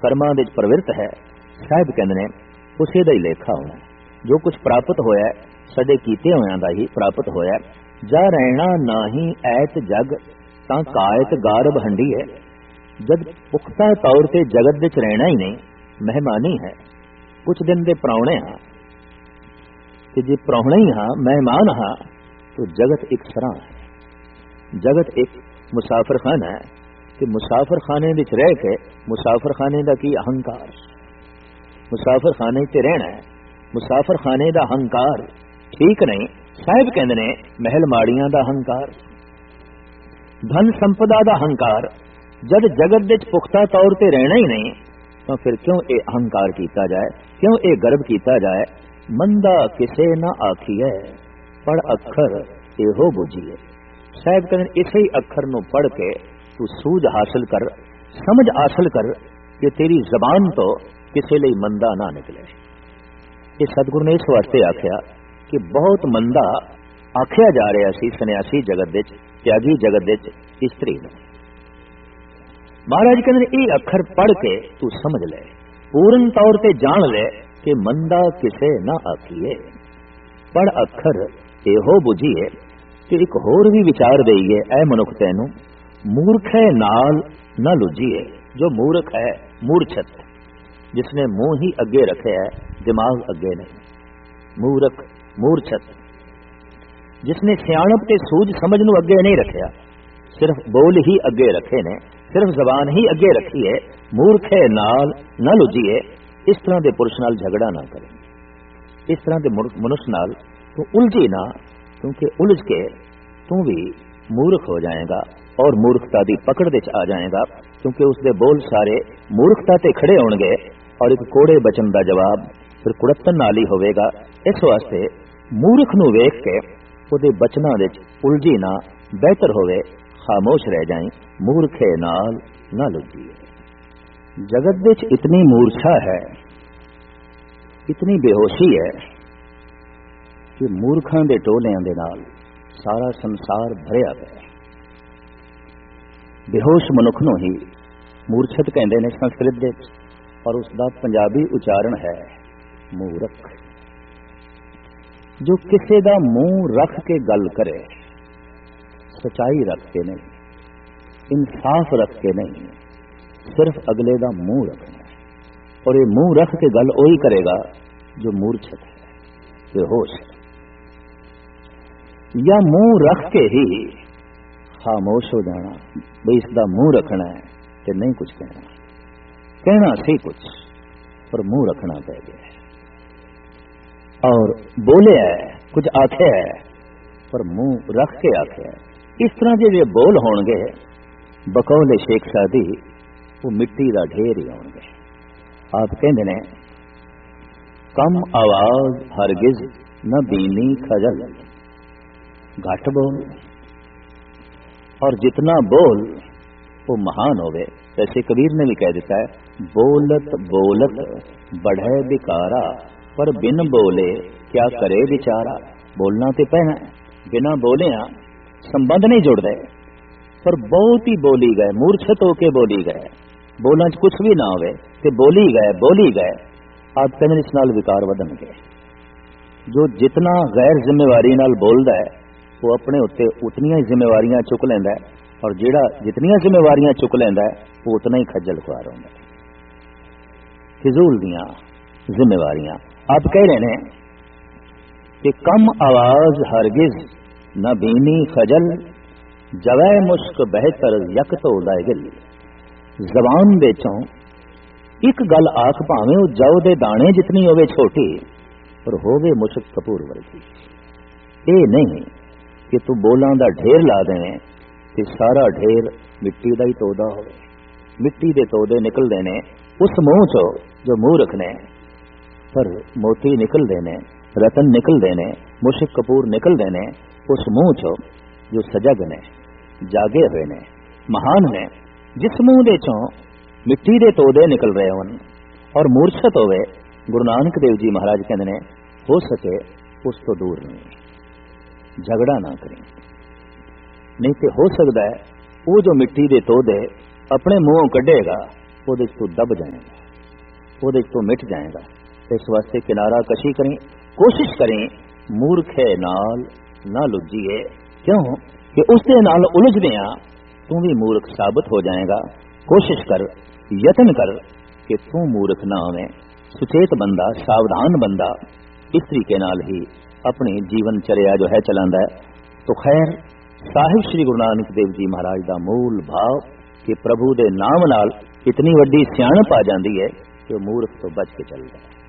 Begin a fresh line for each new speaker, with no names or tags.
ਕਰਮਾਂ ਦੇ ਪ੍ਰਵਿਰਤ ਹੈ, ਸਾਹਿਬ ਕਹਿੰਦੇ ਨੇ ਉਸੇ ਦਾ ਹੀ ਲੇਖਾ ਹੋਣਾ। ਜੋ ਕੁਝ ਪ੍ਰਾਪਤ ਹੋਇਆ ਸਾਡੇ ਕੀਤੇ ਹੋਇਆਂ ਦਾ ਹੀ ਪ੍ਰਾਪਤ ਹੋਇਆ। ਜਾ ਰਹਿਣਾ ਨਾਹੀ ਐਤ ਜਗ ਤਾਂ ਕਾਇਤ ਗਾਰਬ ਹੰਡੀ ਹੈ। ਜਦ ਪੁਖਤਾ ਤੌਰ ਤੇ ਜਗਤ ਵਿੱਚ ਰਹਿਣਾ ਹੀ ਨਹੀਂ, ਮਹਿਮਾਨੀ ਹੈ। ਕੁਝ ਦਿਨ ਦੇ ਪ੍ਰਾਹੁਣੇ ਹਾਂ ਤੇ ਜੇ ਪ੍ਰਾਹੁਣੇ ਹੀ ਹਾਂ, ਮਹਿਮਾਨ ਹਾਂ, ਤਾਂ ਜਗਤ ਇੱਕ ਸਰਾਂ ਹੈ। ਜਗਤ ਇੱਕ ਮੁਸਾਫਰ ਖਾਨਾ ਹੈ ਕਿ ਮੁਸਾਫਰ ਖਾਨੇ ਵਿੱਚ ਰਹਿ ਕੇ ਮੁਸਾਫਰ ਖਾਨੇ ਦਾ ਕੀ ਅਹੰਕਾਰ, ਮੁਸਾਫਰ ਖਾਨੇ 'ਚ ਰਹਿਣਾ ਹੈ, ਮੁਸਾਫਰ ਖਾਨੇ ਦਾ ਅਹੰਕਾਰ ਠੀਕ ਨਹੀਂ। ਸਾਹਿਬ ਕਹਿੰਦੇ ਨੇ ਮਹਿਲ ਮਾੜੀਆਂ ਦਾ ਅਹੰਕਾਰ, ਧਨ ਸੰਪਦਾ ਦਾ ਅਹੰਕਾਰ। ਜਦ ਜਗਤ ਵਿੱਚ ਪੁਖਤਾ ਤੌਰ ਤੇ ਰਹਿਣਾ ਹੀ ਨਹੀਂ, ਤਾਂ ਫਿਰ ਕਿਉਂ ਇਹ ਅਹੰਕਾਰ ਕੀਤਾ ਜਾਏ, ਕਿਉਂ ਇਹ ਗਰਬ ਕੀਤਾ ਜਾਏ। ਮੰਦਾ ਕਿਸੇ ਨਾ ਆਖੀਐ ਪੜ ਅੱਖਰ ਇਹੋ ਬੁਝੀਏ। ਸਾਹਿਬ ਕਹਿੰਦੇ ਇਸੇ ਹੀ ਅੱਖਰ ਨੂੰ ਪੜ ਕੇ ਤੂੰ ਸੂਝ ਹਾਸਲ ਕਰ, ਸਮਝ ਹਾਸਲ ਕਰ ਕਿ ਤੇਰੀ ਜ਼ਬਾਨ ਤੋਂ ਕਿਸੇ ਲਈ ਮੰਦਾ ਨਾ ਨਿਕਲੇ। ਇਹ ਸਤਿਗੁਰੂ ਨੇ ਇਸ ਵਾਸਤੇ ਆਖਿਆ ਕਿ ਬਹੁਤ ਮੰਦਾ ਆਖਿਆ ਜਾ ਰਿਹਾ ਸੀ ਸੰਨਿਆਸੀ ਜਗਤ ਵਿੱਚ, ਤਿਆਗੀ ਜਗਤ ਵਿੱਚ ਇਸਤਰੀ ਨੂੰ। ਮਹਾਰਾਜ ਕਹਿੰਦੇ ਇਹ ਅੱਖਰ ਪੜ ਕੇ ਤੂੰ ਸਮਝ ਲੈ, ਪੂਰਨ ਤੌਰ ਤੇ ਜਾਣ ਲੈ ਕਿ ਮੰਦਾ ਕਿਸੇ ਨਾ ਆਖੀਏ, ਪੜ ਅੱਖਰ ਇਹੋ ਬੁਝੀਏ। ਤੇ ਇੱਕ ਹੋਰ ਵੀ ਵਿਚਾਰ ਦੇਈਏ, ਐ ਮਨੁੱਖ ਤੈਨੂੰ ਮੂਰਖ ਹੈ ਨਾਲ ਨਾ ਲੁਝੀਏ। ਜੋ ਮੂਰਖ ਹੈ, ਮੂਰਛਤ, ਜਿਸਨੇ ਮੂੰਹ ਹੀ ਅੱਗੇ ਰੱਖਿਆ ਹੈ, ਦਿਮਾਗ ਅੱਗੇ ਨਹੀਂ। ਮੂਰਖ, ਮੂਰਛਤ, ਜਿਸਨੇ ਸਿਆਣਪ ਤੇ ਸੂਝ ਸਮਝ ਨੂੰ ਅੱਗੇ ਨਹੀਂ ਰੱਖਿਆ, ਸਿਰਫ ਬੋਲ ਹੀ ਅੱਗੇ ਰੱਖੇ ਨੇ, ਸਿਰਫ ਜ਼ਬਾਨ ਹੀ ਅੱਗੇ ਰੱਖੀ ਹੈ। ਮੂਰਖ ਹੈ ਨਾਲ ਨਾ ਲੁਝੀਏ। ਇਸ ਤਰ੍ਹਾਂ ਦੇ ਪੁਰਸ਼ ਨਾਲ ਝਗੜਾ ਨਾ ਕਰੇ, ਇਸ ਤਰ੍ਹਾਂ ਦੇ ਮਨੁੱਖ ਨਾਲ ਤੂੰ ਉਲਝੀ ਨਾ, ਕਿਉਂਕਿ ਉਲਝ ਕੇ ਤੂੰ ਵੀ ਮੂਰਖ ਹੋ ਜਾਏਗਾ ਔਰ ਮੂਰਖਤਾ ਦੀ ਪਕੜ ਵਿੱਚ ਆ ਜਾਏਗਾ। ਕਿਉਂਕਿ ਉਸਦੇ ਬੋਲ ਸਾਰੇ ਮੂਰਖਤਾ ਤੇ ਖੜੇ ਹੋਣਗੇ ਔਰ ਇੱਕ ਕੋੜੇ ਬਚਨ ਦਾ ਜਵਾਬ ਫਿਰ ਕੁੜੱਤਨ ਨਾਲ ਹੀ ਹੋਵੇਗਾ। ਇਸ ਵਾਸਤੇ ਮੂਰਖ ਨੂੰ ਵੇਖ ਕੇ ਉਹਦੇ ਬਚਨਾਂ ਵਿੱਚ ਉਲਝੀ ਨਾ, ਬਿਹਤਰ ਹੋਵੇ ਖਾਮੋਸ਼ ਰਹਿ ਜਾਏ। ਮੂਰਖੇ ਨਾਲ ਨਾ ਲੁਝੀਏ। ਜਗਤ ਵਿੱਚ ਇਤਨੀ ਮੂਰਛਾ ਹੈ, ਇਤਨੀ ਬੇਹੋਸ਼ੀ ਹੈ ਕਿ ਮੂਰਖਾਂ ਦੇ ਟੋਲਿਆਂ ਦੇ ਨਾਲ ਸਾਰਾ ਸੰਸਾਰ ਭਰਿਆ ਪਿਆ। ਬੇਹੋਸ਼ ਮਨੁੱਖ ਨੂੰ ਹੀ ਮੂਰਛਤ ਕਹਿੰਦੇ ਨੇ ਸੰਸਕ੍ਰਿਤ ਦੇ ਵਿੱਚ, ਔਰ ਉਸ ਦਾ ਪੰਜਾਬੀ ਉਚਾਰਨ ਹੈ ਮੂਰਖ। ਜੋ ਕਿਸੇ ਦਾ ਮੂੰਹ ਰੱਖ ਕੇ ਗੱਲ ਕਰੇ, ਸਚਾਈ ਰੱਖ ਕੇ ਨਹੀਂ, ਇਨਸਾਫ ਰੱਖ ਕੇ ਨਹੀਂ, ਸਿਰਫ ਅਗਲੇ ਦਾ ਮੂੰਹ ਰੱਖਣਾ ਹੈ। ਔਰ ਇਹ ਮੂੰਹ ਰੱਖ ਕੇ ਗੱਲ ਉਹੀ ਕਰੇਗਾ ਜੋ ਮੂਰਛਤ ਹੈ, ਬੇਹੋਸ਼ ਹੈ। ਜਾਂ ਮੂੰਹ ਰੱਖ ਕੇ ਹੀ ਖਾਮੋਸ਼ ਹੋ ਜਾਣਾ, ਬਈ ਇਸ ਦਾ ਮੂੰਹ ਰੱਖਣਾ ਹੈ ਤੇ ਨਹੀਂ ਕੁਝ ਕਹਿਣਾ, ਕਹਿਣਾ ਸੀ ਕੁਝ ਪਰ ਮੂੰਹ ਰੱਖਣਾ ਪੈ ਗਿਆ। ਔਰ ਬੋਲਿਆ ਕੁਝ ਆਖਿਆ ਪਰ ਮੂੰਹ ਰੱਖ ਕੇ ਆਖਿਆ। ਇਸ ਤਰ੍ਹਾਂ ਜੇ ਬੋਲ ਹੋਣਗੇ ਬਕੌਲੇ ਸ਼ੇਖ ਸਾਦੀ, ਉਹ ਮਿੱਟੀ ਦਾ ਢੇਰ ਹੀ ਹੋਣਗੇ। ਆਪ ਕਹਿੰਦੇ ਨੇ ਕਮ ਆਵਾਜ਼ ਹਰਗਿਜ਼ न बीनी खजल, घट बोल और जितना बोल वो महान होवे। जैसे कबीर ने भी कह देता है, बोलत बोलत बढ़े बिकारा, पर बिन बोले क्या करे बिचारा। बोलना तो पैना, बिना बोले संबंध नहीं जुड़ते, पर बहुत ही बोली गए, मूर्छत होके बोली गए, बोलना च कुछ भी ना होवे ते बोली गए। आप कहने इस नाल विकार वधन गए। जो जितना गैर जिम्मेवारी नाल बोलदा है वो अपने उत्ते उतनियां ही जिम्मेवारियां चुक लैंदा है, और जिहड़ा जितनियां जिम्मेवारियां चुक लैंदा है वो उतना ही खज्जल खुआर होंदा है। फिजूल दियां जिम्मेवारियां आप कह रहे हैं कि कम आवाज हरगिज न बीनी खजल, जवै मुश्क बेहतर यक तो गिल। जबान दे चों एक गल आख भावें वो जौ दे दाने जितनी होवे छोटी, पर होवे मुश्क कपूर वर्गी। ये नहीं कि तू बोलां दा ढेर ला देवें ते सारा ढेर मिट्टी दा ही तोदा होवे। मिट्टी दे तोदे निकलदे ने उस मुंह चो जो मूर्ख ने, पर मोती निकलदे ने, रतन निकलदे ने, मुश्क कपूर निकलदे ने उस मुंह चो जो सजग ने, जागे हुए ने, महान ने। जिस मुंह दे चों मिट्टी दे तोदे निकल रहे होन और मूर्छत होवे, गुरु नानक देव जी महाराज कहते ने हो सके उस तो दूर नहीं, झगड़ा ना करें। नहीं तो हो सकता है वो जो मिट्टी दे तोदे अपने मुंहों कढ़ेगा ਉਹਦੇ 'ਚ ਤੂੰ ਦਬ ਜਾਏਗਾ, ਉਹਦੇ 'ਚ ਤੂੰ ਮਿਟ ਜਾਏਗਾ। ਇਸ ਵਾਸਤੇ ਕਿਨਾਰਾ ਕਸ਼ੀ ਕਰੀ, ਕੋਸ਼ਿਸ਼ ਕਰੀ ਮੂਰਖੇ ਨਾਲ ਨਾ ਲੁੱਝੀਏ। ਕਿਉਂ ਕਿ ਉਸਦੇ ਨਾਲ ਉਲਝਦਿਆਂ ਤੂੰ ਵੀ ਮੂਰਖ ਸਾਬਤ ਹੋ ਜਾਏਗਾ। ਕੋਸ਼ਿਸ਼ ਕਰ, ਯਤਨ ਕਰ ਕਿ ਤੂੰ ਮੂਰਖ ਨਾ ਹੋਵੇਂ। ਸੁਚੇਤ ਬੰਦਾ, ਸਾਵਧਾਨ ਬੰਦਾ ਇਸ ਤਰੀਕੇ ਨਾਲ ਹੀ ਆਪਣੀ ਜੀਵਨ ਚਰਿਆ ਜੋ ਹੈ ਚਲਾਉਂਦਾ ਹੈ। ਤੋ ਖੈਰ, ਸਾਹਿਬ ਸ੍ਰੀ ਗੁਰੂ ਨਾਨਕ ਦੇਵ ਜੀ ਮਹਾਰਾਜ ਦਾ ਮੂਲ ਭਾਵ ਕਿ ਪ੍ਰਭੂ ਦੇ ਨਾਮ ਨਾਲ ਇਤਨੀ ਵੱਡੀ ਸਿਆਣਪ ਆ ਜਾਂਦੀ ਹੈ ਕਿ ਮੂਰਖ ਤੋਂ ਬਚ ਕੇ ਚੱਲਦਾ ਹੈ।